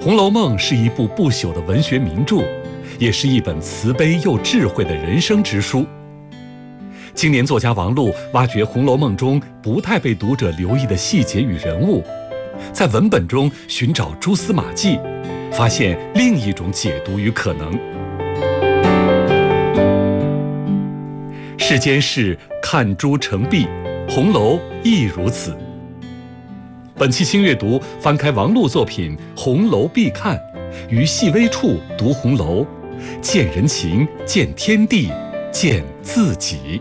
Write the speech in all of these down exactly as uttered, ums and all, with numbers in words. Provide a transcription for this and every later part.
红楼梦》是一部不朽的文学名著，也是一本慈悲又智慧的人生之书。青年作家王璐挖掘《红楼梦》中不太被读者留意的细节与人物，在文本中寻找蛛丝马迹，发现另一种解读与可能。世间事看诸成弊，红楼亦如此。本期轻阅读，翻开王璐作品《红楼必看》，于细微处读红楼，见人情，见天地，见自己。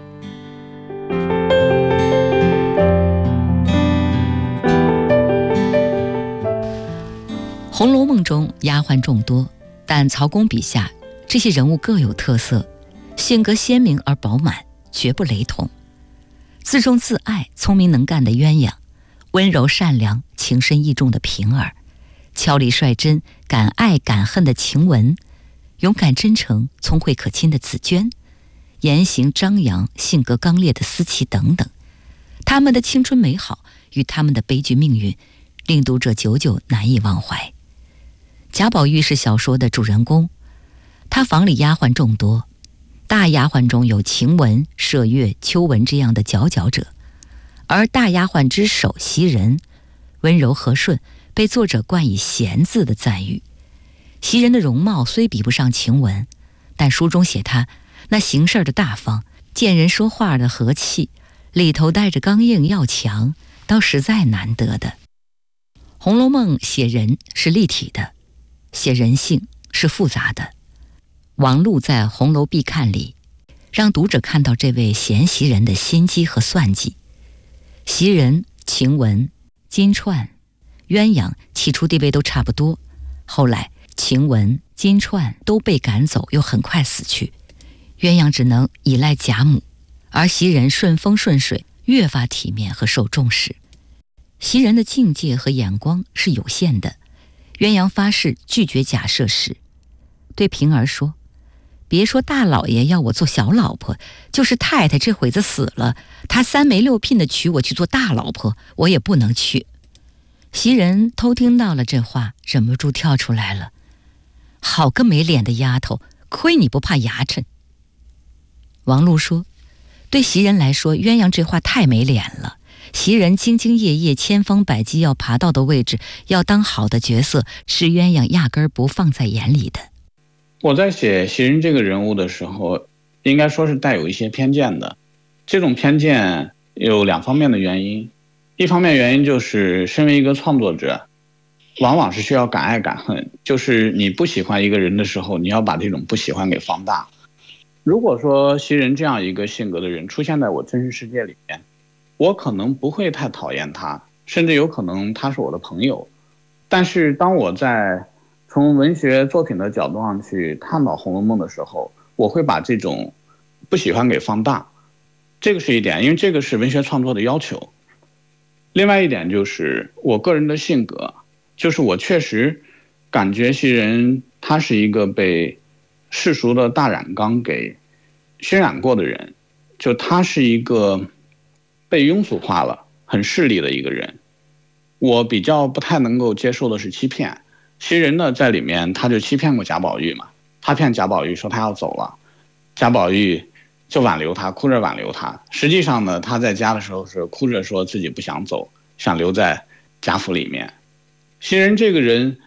《红楼梦》中丫鬟众多，但曹公笔下这些人物各有特色，性格鲜明而饱满，绝不雷同。自重自爱、聪明能干的鸳鸯，温柔善良、情深意重的平儿，俏丽率真、敢爱敢恨的晴雯，勇敢真诚、聪慧可亲的紫娟，言行张扬、性格刚烈的思琪等等。他们的青春美好与他们的悲剧命运，令读者久久难以忘怀。贾宝玉是小说的主人公，他房里丫鬟众多，大丫鬟中有晴雯、麝月、秋纹这样的佼佼者，而大丫鬟之首袭人，温柔和顺，被作者冠以贤字的赞誉。袭人的容貌虽比不上晴雯，但书中写她那行事的大方，见人说话的和气，里头带着刚硬要强，倒实在难得的。《红楼梦》写人是立体的，写人性是复杂的。王璐在《红楼必看》里，让读者看到这位贤袭人的心机和算计。袭人、晴雯、金钏、鸳鸯起初地位都差不多，后来晴雯、金钏都被赶走，又很快死去，鸳鸯只能依赖贾母，而袭人顺风顺水，越发体面和受重视。袭人的境界和眼光是有限的，鸳鸯发誓拒绝贾赦时，对平儿说，别说大老爷要我做小老婆，就是太太这会子死了，他三媒六聘的娶我去做大老婆，我也不能去。袭人偷听到了这话，忍不住跳出来了，好个没脸的丫头，亏你不怕牙碜。王璐说，对袭人来说，鸳鸯这话太没脸了。袭人兢兢业业、千方百计要爬到的位置，要当好的角色，是鸳鸯压根儿不放在眼里的。 我在写袭人这个人物的时候，应该说是带有一些偏见的。这种偏见有两方面的原因，一方面原因就是身为一个创作者，往往是需要敢爱敢恨，就是你不喜欢一个人的时候，你要把这种不喜欢给放大。如果说袭人这样一个性格的人出现在我真实世界里面，我可能不会太讨厌他，甚至有可能他是我的朋友。但是当我在从文学作品的角度上去探讨《红楼梦》的时候，我会把这种不喜欢给放大，这个是一点，因为这个是文学创作的要求。另外一点就是我个人的性格，就是我确实感觉袭人他是一个被世俗的大染缸给熏染过的人，就他是一个被庸俗化了、很势利的一个人。我比较不太能够接受的是欺骗。袭人呢，在里面他就欺骗过贾宝玉嘛，他骗贾宝玉说他要走了，贾宝玉就挽留他，哭着挽留他。实际上呢，他在家的时候是哭着说自己不想走，想留在贾府里面。袭人这个人